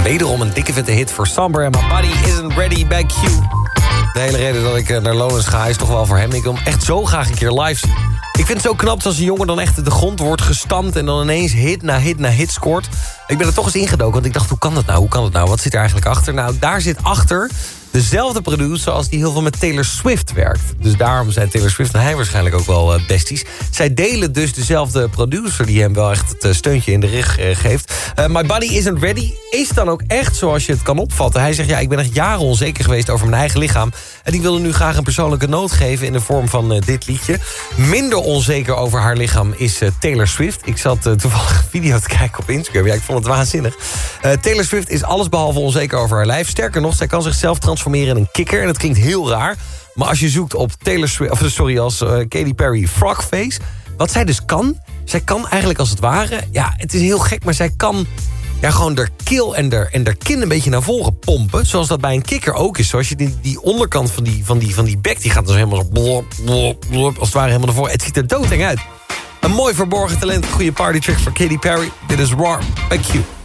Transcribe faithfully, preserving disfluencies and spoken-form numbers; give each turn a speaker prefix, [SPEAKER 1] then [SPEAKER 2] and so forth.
[SPEAKER 1] wederom een dikke vette hit voor Samber. En My Body Isn't Ready by Q. De hele reden dat ik naar Lowlands ga is toch wel voor hem. Ik wil hem echt zo graag een keer live zien. Ik vind het zo knap als een jongen dan echt de grond wordt gestampt... en dan ineens hit na hit na hit scoort. Ik ben er toch eens ingedoken, want ik dacht, hoe kan dat nou? Hoe kan dat nou? Wat zit er eigenlijk achter? Nou, daar zit achter dezelfde producer als die heel veel met Taylor Swift werkt. Dus daarom zijn Taylor Swift en hij waarschijnlijk ook wel uh, besties. Zij delen dus dezelfde producer die hem wel echt het uh, steuntje in de rug uh, geeft. Uh, My Body Isn't Ready is dan ook echt zoals je het kan opvatten. Hij zegt, ja, ik ben echt jaren onzeker geweest over mijn eigen lichaam. En ik wilde nu graag een persoonlijke noot geven in de vorm van uh, dit liedje. Minder onzeker over haar lichaam is uh, Taylor Swift. Ik zat uh, toevallig een video te kijken op Instagram. Ja, ik vond het waanzinnig. Uh, Taylor Swift is allesbehalve onzeker over haar lijf. Sterker nog, zij kan zichzelf transformeren in een kikker. En dat klinkt heel raar. Maar als je zoekt op Taylor Swift, of sorry, als uh, Katy Perry frogface, wat zij dus kan, zij kan eigenlijk als het ware, ja, het is heel gek, maar zij kan ja, gewoon haar keel en haar, en haar kin een beetje naar voren pompen. Zoals dat bij een kikker ook is. Zoals je die, die onderkant van die, van, die, van die bek, die gaat dus helemaal zo blop, blop, blop, als het ware helemaal naar voren. Het ziet er doodeng uit. Een mooi verborgen talent, goede partytrick voor Katy Perry. Dit is Roar by Q.